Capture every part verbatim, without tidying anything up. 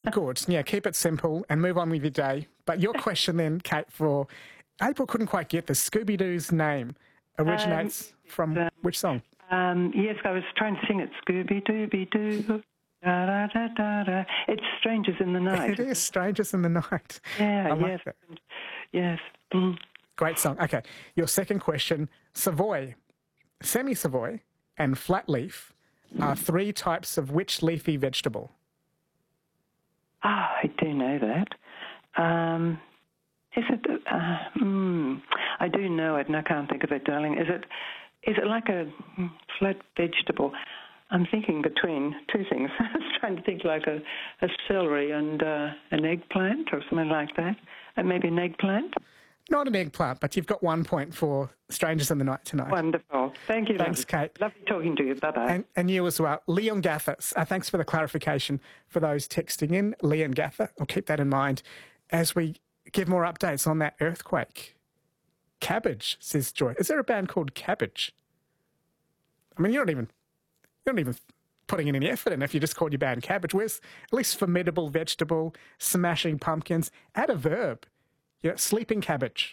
Good. Yeah, keep it simple and move on with your day. But your question then, Kate, for April couldn't quite get this. Scooby-Doo's name originates um, from um, which song? Um, yes, I was trying to sing it. Scooby-Dooby-Doo. Da, da, da, da, da. It's Strangers in the Night. It is Strangers in the Night. Yeah, I like yes. that. Yes. Mm. Great song. Okay, your second question. Savoy, semi-Savoy and flat leaf are three types of which leafy vegetable? Ah, oh, I do know that. Um, is it... Uh, mm, I do know it and I can't think of it, darling. Is it, is it like a flat vegetable? I'm thinking between two things. I was trying to think like a, a celery and uh, an eggplant or something like that. And maybe an eggplant. Not an eggplant, but you've got one point for Strangers in the Night tonight. Wonderful. Thank you. Thanks, lovely. Kate. Lovely talking to you. Bye-bye. And, and you as well. Leon Gather, uh, thanks for the clarification for those texting in. Leon Gather, I'll keep that in mind as we give more updates on that earthquake. Cabbage, says Joy. Is there a band called Cabbage? I mean, you're not even... You're not even putting in any effort in if you just called your band Cabbage. Where's at least formidable vegetable, smashing pumpkins? Add a verb. You know, sleeping cabbage.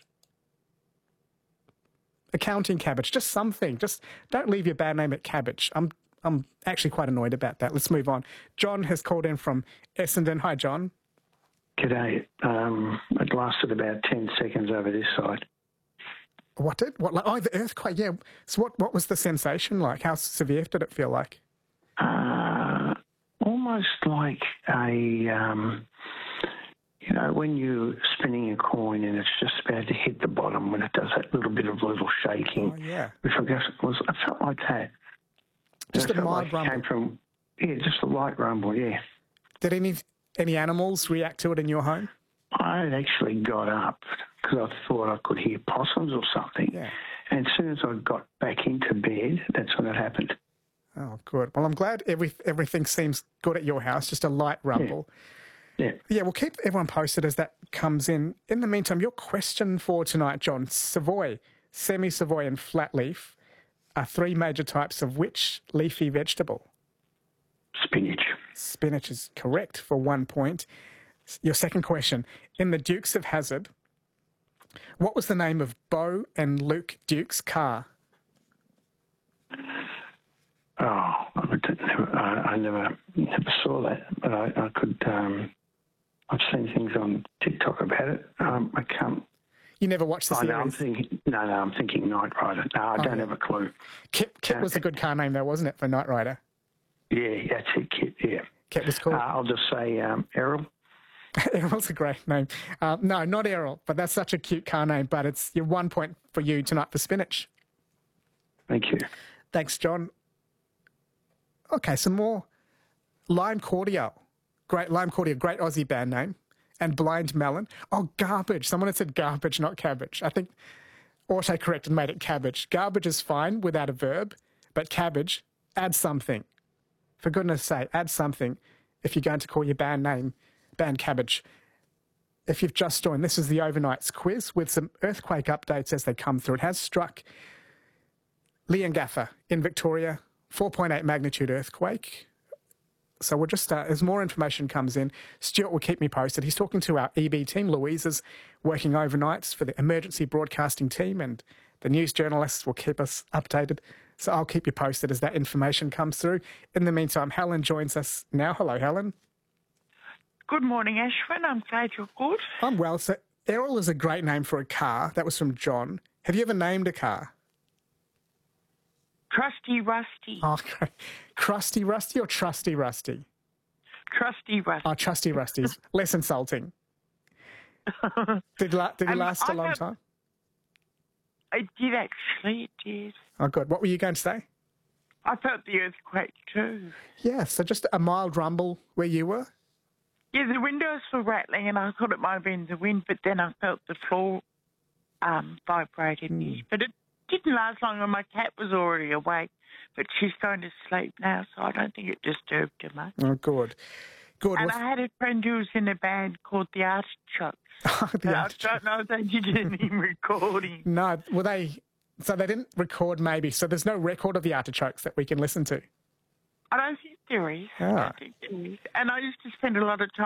Accounting cabbage. Just something. Just don't leave your band name at Cabbage. I'm I'm actually quite annoyed about that. Let's move on. John has called in from Essendon. Hi, John. G'day. Um, it lasted about ten seconds over this side. What did? What? Like, oh, the earthquake. Yeah. So what? What was the sensation like? How severe did it feel like? Uh, almost like a, um, you know, when you're spinning a coin and it's just about to hit the bottom when it does that little bit of little shaking. Oh, yeah. Which I guess was. It felt like that. Just it a mild like rumble. Came from, yeah, just a light rumble. Yeah. Did any any animals react to it in your home? I actually got up because I thought I could hear possums or something. Yeah. And as soon as I got back into bed, that's when it happened. Oh, good. Well, I'm glad every, everything seems good at your house, just a light rumble. Yeah. Yeah, yeah we'll keep everyone posted as that comes in. In the meantime, your question for tonight, John, Savoy, semi-Savoy and flat leaf are three major types of which leafy vegetable? Spinach. Spinach is correct for one point. Your second question. In the Dukes of Hazzard, what was the name of Bo and Luke Duke's car? Oh, I, never, I, I never never saw that, but I, I could... Um, I've seen things on TikTok about it. Um, I can't... You never watched the oh, series? No, I'm thinking, no, no, I'm thinking Knight Rider. No, I oh, don't yeah. have a clue. Kit, Kit uh, was a good car name, though, wasn't it, for Knight Rider? Yeah, that's it, Kit, yeah. Kit was cool. Uh, I'll just say um, Errol. Errol's a great name. Uh, no, not Errol, but that's such a cute car name. But it's your one point for you tonight for spinach. Thank you. Thanks, John. Okay, some more. Lime Cordial. Great Lime Cordial, great Aussie band name. And Blind Melon. Oh, garbage. Someone had said garbage, not cabbage. I think autocorrect and made it cabbage. Garbage is fine without a verb, but cabbage, add something. For goodness sake, add something if you're going to call your band name Band Cabbage. If you've just joined, this is the Overnights quiz with some earthquake updates as they come through. It has struck Leongatha in Victoria, four point eight magnitude earthquake. So we'll just start, as more information comes in, Stuart will keep me posted. He's talking to our E B team. Louise is working overnights for the emergency broadcasting team, and the news journalists will keep us updated. So I'll keep you posted as that information comes through. In the meantime, Helen joins us now. Hello, Helen. Good morning, Ashwin. I'm glad you're good. I'm well. So Errol is a great name for a car. That was from John. Have you ever named a car? Trusty Rusty. Oh, okay. Crusty Rusty or Trusty Rusty? Trusty Rusty. Oh, Trusty Rusty is less insulting. Did, la- did it um, last a I long felt, time? It did actually, it did. Oh, good. What were you going to say? I felt the earthquake too. Yeah, so just a mild rumble where you were? Yeah, the windows were rattling and I thought it might have been the wind, but then I felt the floor um, vibrated. Mm. But it didn't last long and my cat was already awake, but she's going to sleep now, so I don't think it disturbed her much. Oh, good. Good. And What's... I had a friend who was in a band called The Artichokes. Oh, the I don't know if they did any recording. No, were they... So they didn't record maybe, so there's no record of The Artichokes that we can listen to? I don't think there is. Ah. I don't think there is. And I used to spend a lot of time